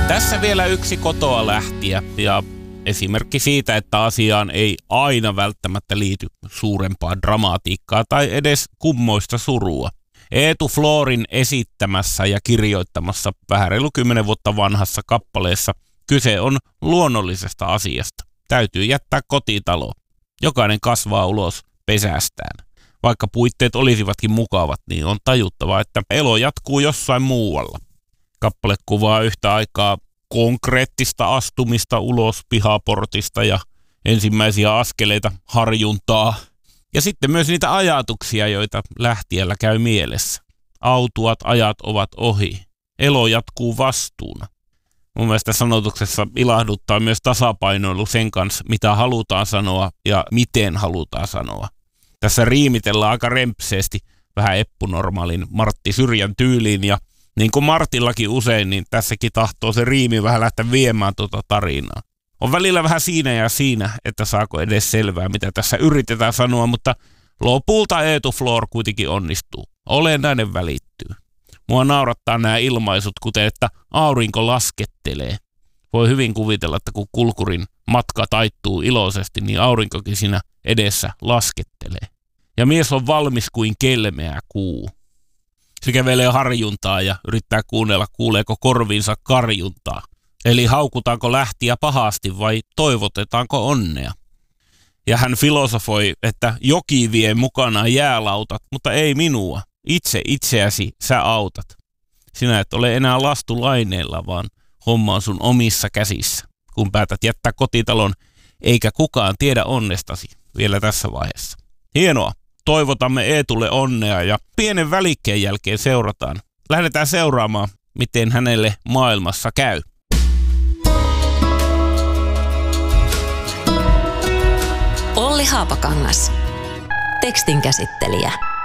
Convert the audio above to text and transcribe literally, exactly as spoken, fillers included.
Tässä vielä yksi kotoa lähtiä ja esimerkki siitä, että asiaan ei aina välttämättä liity suurempaa dramatiikkaa tai edes kummoista surua. Eetu Florin esittämässä ja kirjoittamassa vähän reilu kymmenen vuotta vanhassa kappaleessa kyse on luonnollisesta asiasta. Täytyy jättää kotitalo. Jokainen kasvaa ulos pesästään. Vaikka puitteet olisivatkin mukavat, niin on tajuttava, että elo jatkuu jossain muualla. Kappale kuvaa yhtä aikaa konkreettista astumista ulos pihaportista ja ensimmäisiä askeleita harjuntaa. Ja sitten myös niitä ajatuksia, joita lähtiellä käy mielessä. Autuat ajat ovat ohi. Elo jatkuu vastuuna. Mun mielestä sanotuksessa ilahduttaa myös tasapainoilu sen kanssa, mitä halutaan sanoa ja miten halutaan sanoa. Tässä riimitellaan aika rempseesti vähän eppunormaalin Martti Syrjän tyyliin ja niin kuin Martillakin usein, niin tässäkin tahtoo se riimi vähän lähteä viemään tuota tarinaa. On välillä vähän siinä ja siinä, että saako edes selvää, mitä tässä yritetään sanoa, mutta lopulta Eetu Flor kuitenkin onnistuu. Olennainen välittyy. Mua naurattaa nämä ilmaisut, kuten että aurinko laskettelee. Voi hyvin kuvitella, että kun kulkurin matka taittuu iloisesti, niin aurinkokin siinä edessä laskettelee. Ja mies on valmis kuin kelmeä kuu. Se kävelee harjuntaa ja yrittää kuunnella, kuuleeko korviinsa karjuntaa. Eli haukutaanko lähtiä pahasti vai toivotetaanko onnea. Ja hän filosofoi, että joki vie mukanaan jäälautat, mutta ei minua. Itse itseäsi sä autat. Sinä et ole enää lastulaineella, vaan homma on sun omissa käsissä, kun päätät jättää kotitalon, eikä kukaan tiedä onnestasi vielä tässä vaiheessa. Hienoa. Toivotamme Eetulle onnea ja pienen välikkeen jälkeen seurataan. Lähdetään seuraamaan, miten hänelle maailmassa käy. Olli Haapakangas. Tekstin käsittelijä.